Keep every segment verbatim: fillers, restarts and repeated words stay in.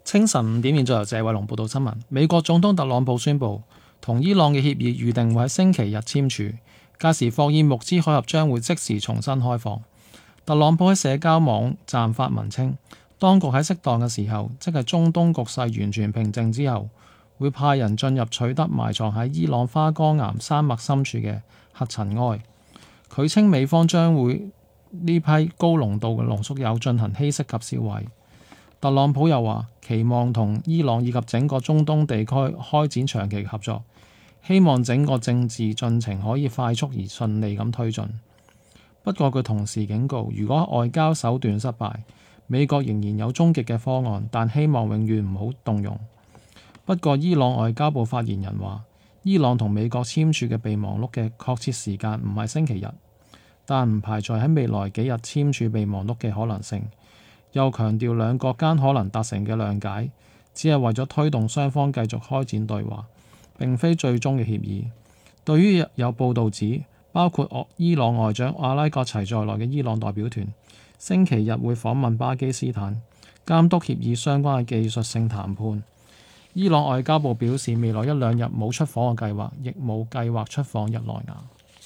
清晨五點，現在由謝偉龍報道新聞。美國總統特朗普宣布，同伊朗嘅協議預定會喺星期日簽署，屆時霍爾木茲海峽將會即時重新開放。特朗普喺社交網站發文稱，當局喺適當嘅時候，即係中東局勢完全平靜之後，會派人進入取得埋藏喺伊朗花崗岩山脈深處嘅核塵埃。佢稱美方將會呢批高濃度嘅濃縮鈾進行稀釋及銷毀。特朗普又話，期望同伊朗以及整個中東地區開展長期合作，希望整個政治進程可以快速而順利咁推進。不過佢同時警告，如果外交手段失敗，美國仍然有終極嘅方案，但希望永遠唔好動用。不過伊朗外交部發言人話，伊朗同美國簽署嘅備忘錄嘅確切時間唔係星期日，但唔排除喺未來幾日簽署備忘錄嘅可能性。又強調兩國間可能達成嘅諒解，只係為咗推動雙方繼續開展對話，並非最終嘅協議。對於有報導指，包括伊朗外長阿拉格齊在內嘅伊朗代表團，星期日會訪問巴基斯坦，監督協議相關嘅技術性談判。伊朗外交部表示，未來一兩日冇出訪嘅計劃，亦冇計劃出訪日內瓦。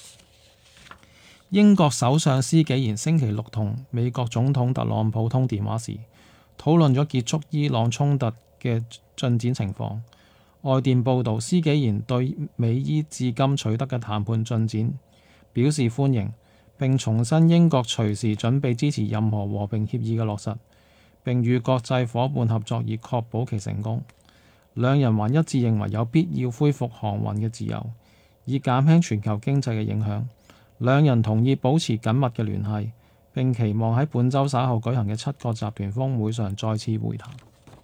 英國首相施紀賢星期六同美國總統特朗普通電話時，討論咗結束伊朗衝突嘅進展情況。外電報導，施紀賢對美伊至今取得嘅談判進展表示歡迎，並重申英國隨時準備支持任何和平協議嘅落實，並與國際夥伴合作以確保其成功。兩人還一致認為有必要恢復航運嘅自由，以減輕全球經濟嘅影響。兩人同意保持緊密嘅聯繫，並期望喺本週稍後舉行嘅七國集團峰會上再次會談。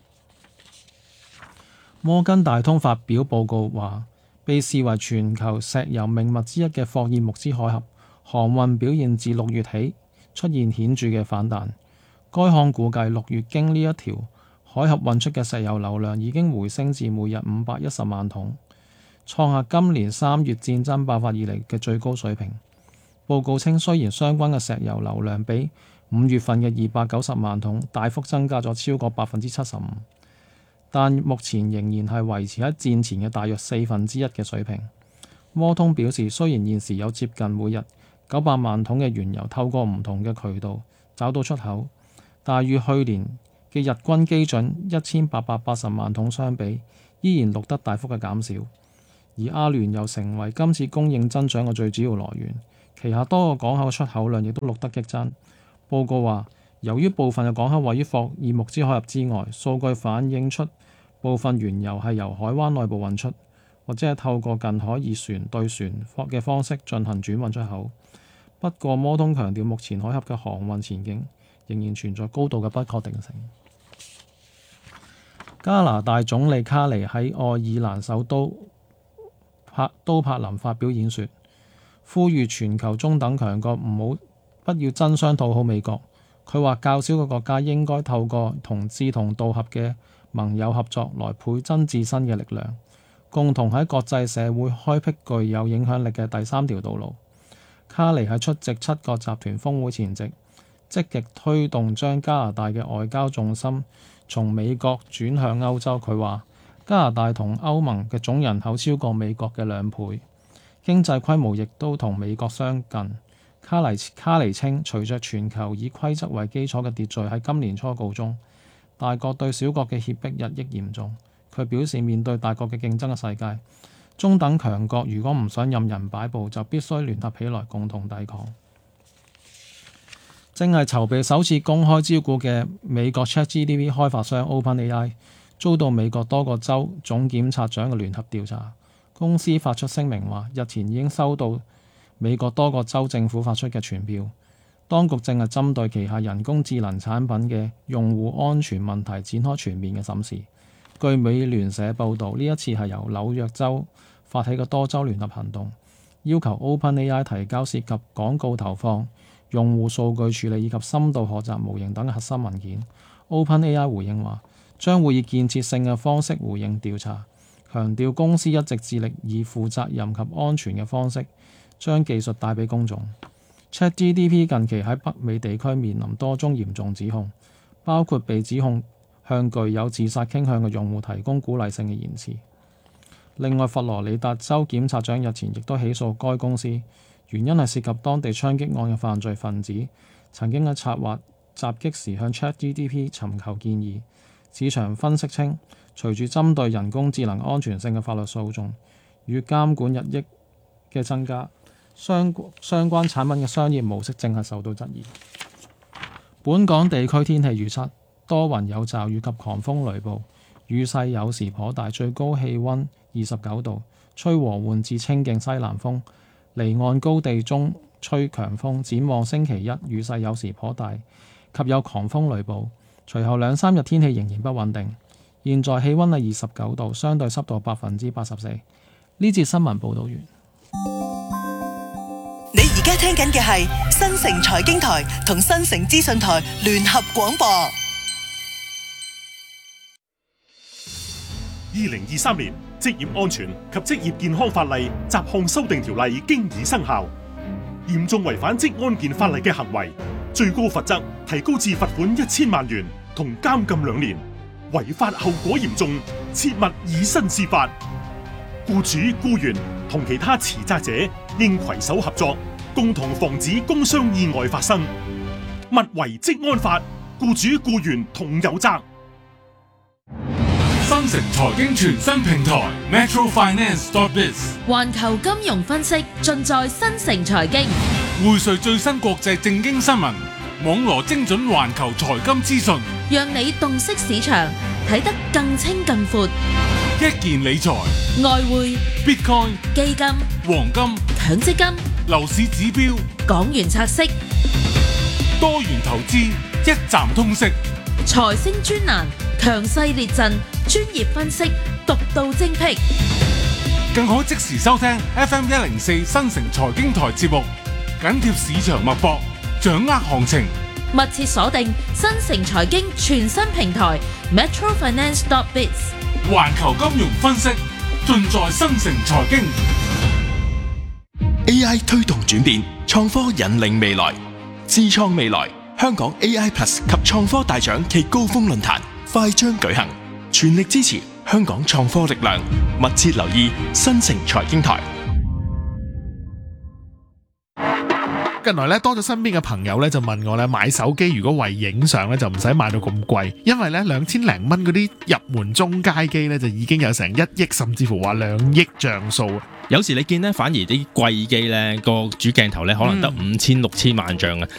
摩根大通發表報告話，被視為全球石油命脈之一嘅霍爾木茲海峽航運表現自六月起出現顯著嘅反彈。該行估計六月經呢一條海峽運出嘅石油流量已經回升至每日五百一十萬桶，創下今年三月戰爭爆發以嚟嘅最高水平。報告稱，雖然相關嘅石油流量比五月份嘅二百九十萬桶大幅增加咗超過百分之七十五，但目前仍然係維持喺戰前嘅大約四分之一嘅水平。摩通表示，雖然現時有接近每日九百萬桶嘅原油透過唔同嘅渠道找到出口，但與去年嘅日均基準一千八百八十萬桶相比，依然錄得大幅嘅減少。而阿聯又成為今次供應增長嘅最主要來源。旗下多個港口嘅出口量亦都錄得激增。報告話，由於部分嘅港口位於霍爾木茲海峽之外，數據反映出部分原油係由海灣內部運出，或者係透過近海以船對船嘅方式進行轉運出口。不過摩通強調，目前海峽嘅航運前景仍然存在高度嘅不確定性。加拿大總理卡尼喺愛爾蘭首都柏都柏林發表演說，呼籲全球中等強國唔好不要爭相討好美國。佢話較少嘅國家應該透過同志同道合嘅盟友合作來倍增自身嘅力量，共同喺國際社會開闢具有影響力嘅第三條道路。卡尼喺出席七國集團峰會前夕，積極推動將加拿大嘅外交重心從美國轉向歐洲。佢話加拿大同歐盟嘅總人口超過美國嘅兩倍，經濟規模亦都同美國相近。卡尼卡尼稱，隨着全球以規則為基礎嘅秩序喺今年初告終，大國對小國嘅脅迫日益嚴重。佢表示，面對大國嘅競爭嘅世界，中等強國如果唔想任人擺佈，就必須聯合起來共同抵抗。正係籌備首次公開招股嘅美國 ChatGPT 開發商 OpenAI 遭到美國多個州總檢察長嘅聯合調查。公司發出聲明話，日前已經收到美國多個州政府發出嘅傳票，當局正係針對旗下人工智能產品嘅用戶安全問題展開全面嘅審視。據美聯社報導，呢一次係由紐約州發起嘅多州聯合行動，要求 OpenAI 提交涉及廣告投放、用戶數據處理以及深度學習模型等嘅核心文件。OpenAI 回應話，將會以建設性嘅方式回應調查，強調公司一直致力以負責任及安全嘅方式將技術帶俾公眾。ChatGPT 近期喺北美地區面臨多宗嚴重指控，包括被指控向具有自殺傾向嘅用戶提供鼓勵性嘅言辭。另外，佛羅里達州檢察長日前亦都起訴該公司，原因係涉及當地槍擊案嘅犯罪分子曾經喺策劃襲擊時向 ChatGPT 尋求建議。市場分析稱，隨住針對人工智能安全性嘅法律訴訟與監管日益嘅增加，相相關產品嘅商業模式正係受到質疑。本港地區天氣預測，多雲有驟雨及狂風雷暴，雨勢有時頗大，最高氣溫二十九度，吹和緩至清勁西南風，離岸高地中吹強風。展望星期一，雨勢有時頗大及有狂風雷暴，隨後兩三日天氣仍然不穩定。現在氣溫係二十九度，相對濕度百分之八十四。呢節新聞報道完。 你而家聽緊嘅係新城財經台同新城資訊台聯合廣播。 二零二三年職業安全及職業健康法例雜項修訂條例經已生效，嚴重違反職安健法例嘅行為，最高罰則提高至罰款一千萬元同監禁兩年，違法後果嚴重，切勿以身試法。僱主、僱員同其他持責者應攜手合作，共同防止工傷意外發生。勿違職安法，僱主僱員同有責。 新城財經全新平台 Metro Finance dot biz， 環球金融分析盡在新城財經， 匯萃最新國際政經新聞，網羅精準環球財金資訊， 讓你洞悉市場，睇得更清更闊。 一件理財、 外匯、 Bitcoin、 基金、 黃金、 強積金、 樓市指標、 港元拆息、 多元投資，一站通識。 財星專欄，強勢列陣，專業分析，獨到精闢， 更可即時收聽 F M 一零四新城財經台節目，緊貼市場脈搏，掌握行情。 密切鎖定新城財經全新平台 Metro Finance dot biz， 環球金融分析盡在新城財經。 A I 推動轉變，創科引領未來，智創未來。香港 A I Plus 及創科大獎暨高峰論壇快將舉行，全力支持香港創科力量，密切留意新城財經台。 近來咧多咗身邊嘅朋友咧就問我咧買手機如果為影相咧就唔使買到咁貴，因為咧兩千零蚊嗰啲入門中階機咧就已經有成一億甚至乎話兩億像素。 有時你見咧反而啲貴機咧個主鏡頭咧可能得五千六千萬像啊，